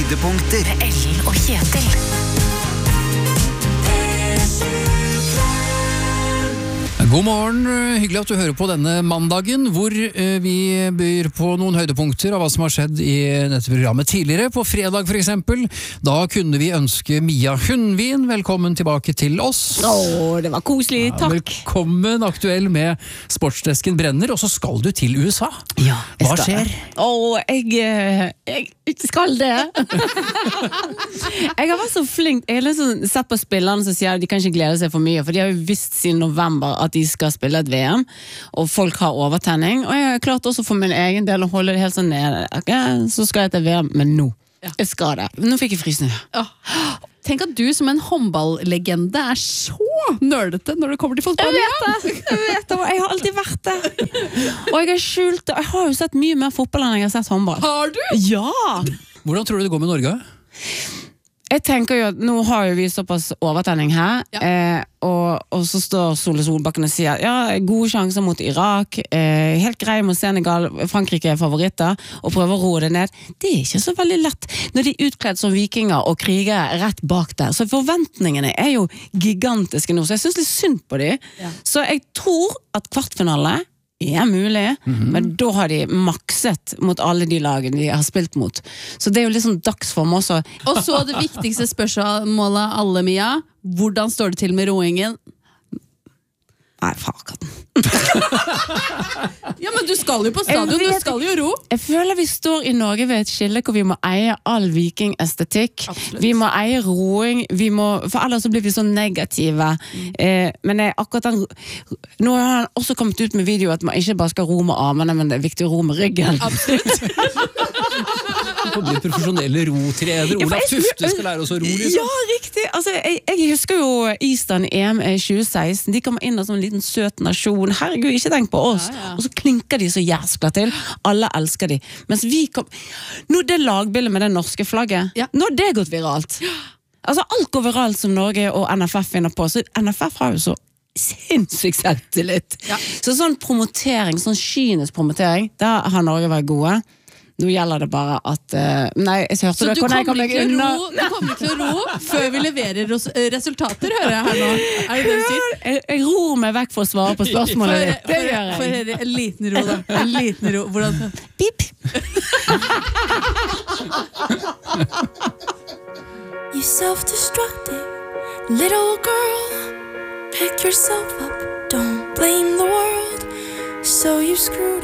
høydepunkter. Med Ellen og Kjetil. God morgen, hyggelig at du hører på denne mandagen, hvor vi byr på noen høydepunkter av hva som har skjedd i dette programmet tidligere. På fredag for eksempel, da kunne vi ønske Mia Hundvin velkommen tilbake til oss. Det var koselig, takk. Velkommen, aktuell med Sportsdesken brenner, og så skal du til USA. Ja, Hva skjer? Jeg skal det. Jeg har vært så flink. Jeg har liksom sett på spillerne som sier at de kan ikke glede seg for mye, for de har jo visst siden november at de skal spille et VM, og folk har overtenning, og jeg har klart også for min egen del å holde det helt sånn nede. Okay, så skal jeg til VM, men nå. Jeg skal det. Nå fikk jeg frysninger. Tenk at du som en håndballlegende er så nerdete når det kommer til fotball. Jeg vet det, og jeg har alltid vært det. Og jeg har skjult det. Jeg har jo sett mye mer fotball enn jeg har sett håndball. Har du? Ja! Hvordan tror du det går med Norge? Jeg tenker jo at nå har jo vi såpass overtenning her, og så står Sole Solbakken og sier gode sjanser mot Irak, helt grei mot Senegal, Frankrike er favoritter, og prøver å roe det ned. Det er ikke så veldig lett når de er utkledd som vikinger og kriger rett bak der. Så forventningene er jo gigantiske nå, så jeg synes litt synd på de. Så jeg tror at kvartfinale er mulig, men da har de makset mot alle de lagene de har spilt mot. Så det er jo liksom dagsform også. Og så det viktigste spørsmålet alle, Mia. Hvordan står det til med roingen? Nei, farkatten. Ja, men du skal jo på stadion, du skal jo ro. Jeg føler vi står i Norge ved et skille hvor vi må eie all vikingestetikk. Vi må eie roing, for ellers så blir vi så negative. Men akkurat den, nå har han også kommet ut med video at man ikke bare skal ro med armene, men det er viktig å ro med ryggen. Absolutt. Du blir profesjonelle rotrenere. Olav Tufte skal lære oss å ro, liksom. Ja, riktig. Altså, jeg husker jo Island i EM 2016. De kommer inn som en liten søt nasjon. Herregud, ikke tenk på oss. Og så klinker de så jæskla til. Alle elsker de. Mens vi kom... Nå det lagbildet med det norske flagget, nå har det gått viralt. Altså, alt går viralt som Norge og NFF finner på. Så NFF har jo så sinnssykt selvtillit. Så sånn promotering, sånn kynisk promotering, der har Norge vært gode. Nå gjelder det bare at nei, jeg hørte så det. du kommer ikke til å ro før vi leverer resultater, hører jeg her nå. Er det det du sier? Jeg ror meg vekk for å svare på spørsmålet ditt. Det gjør jeg. For en liten ro da. En liten ro. Hvordan? Pip. You self-destructive little girl, pick yourself up, don't blame the world, so you screw